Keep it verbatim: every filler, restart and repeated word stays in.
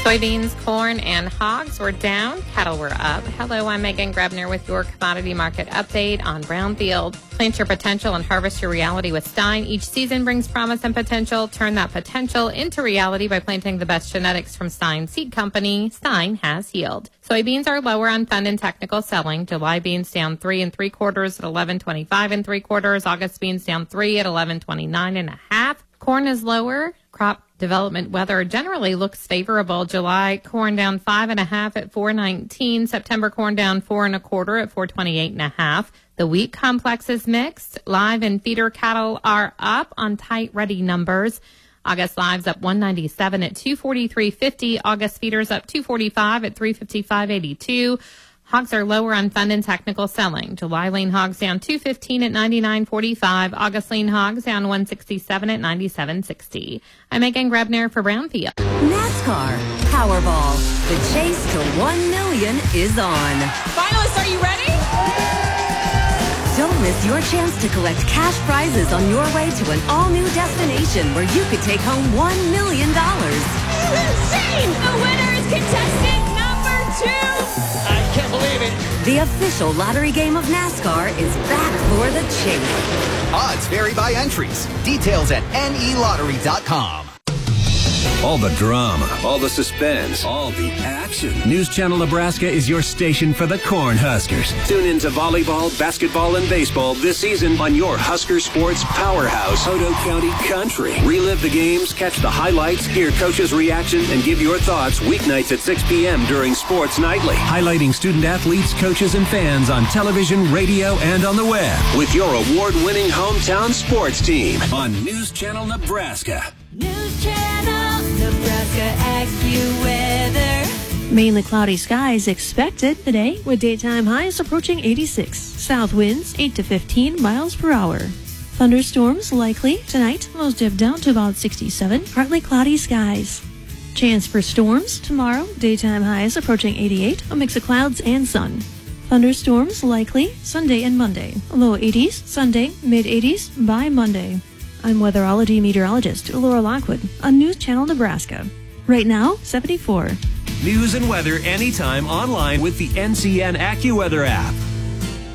Soybeans, corn, and hogs were down. Cattle were up. Hello, I'm Megan Grebner with your commodity market update on Brownfield. Plant your potential and harvest your reality with Stein. Each season brings promise and potential. Turn that potential into reality by planting the best genetics from Stein Seed Company. Stein has yield. Soybeans are lower on fund and technical selling. July beans down three and three quarters at eleven twenty-five and three quarters. August beans down three at eleven twenty-nine and a half. Corn is lower. Crop development weather generally looks favorable. July corn down five and a half at four nineteen. September corn down four and a quarter at four twenty-eight and a half. The wheat complex is mixed. Live and feeder cattle are up on tight ready numbers. August lives up one ninety-seven at two forty-three fifty. August feeders up two forty-five at three fifty-five eighty-two. Hogs are lower on fund and technical selling. July lean hogs down two fifteen at ninety-nine forty-five. August lean hogs down one sixty-seven at ninety-seven sixty. I'm Megan Grebner for Brownfield. NASCAR Powerball. The chase to one million is on. Finalists, are you ready? Don't miss your chance to collect cash prizes on your way to an all-new destination where you could take home one million dollars. Insane! The winner is contestant number two. I can't believe it. The official lottery game of NASCAR is back for the chase. Odds vary by entries. Details at N E lottery dot com. All the drama, all the suspense, all the action. News Channel Nebraska is your station for the Cornhuskers. Tune into volleyball, basketball, and baseball this season on your Husker Sports powerhouse, Hodo County Country. Relive the games, catch the highlights, hear coaches' reaction, and give your thoughts weeknights at six p.m. during Sports Nightly. Highlighting student athletes, coaches, and fans on television, radio, and on the web. With your award-winning hometown sports team on News Channel Nebraska. News Channel Nebraska AccuWeather. Mainly cloudy skies expected today with daytime highs approaching eighty-six. South winds eight to fifteen miles per hour. Thunderstorms likely tonight. Lows dip down to about sixty-seven. Partly cloudy skies. Chance for storms tomorrow. Daytime highs approaching eighty-eight. A mix of clouds and sun. Thunderstorms likely Sunday and Monday. Low eighties Sunday, mid eighties by Monday. I'm weatherology meteorologist Laura Lockwood on News Channel Nebraska. Right now, seventy-four. News and weather anytime online with the N C N AccuWeather app.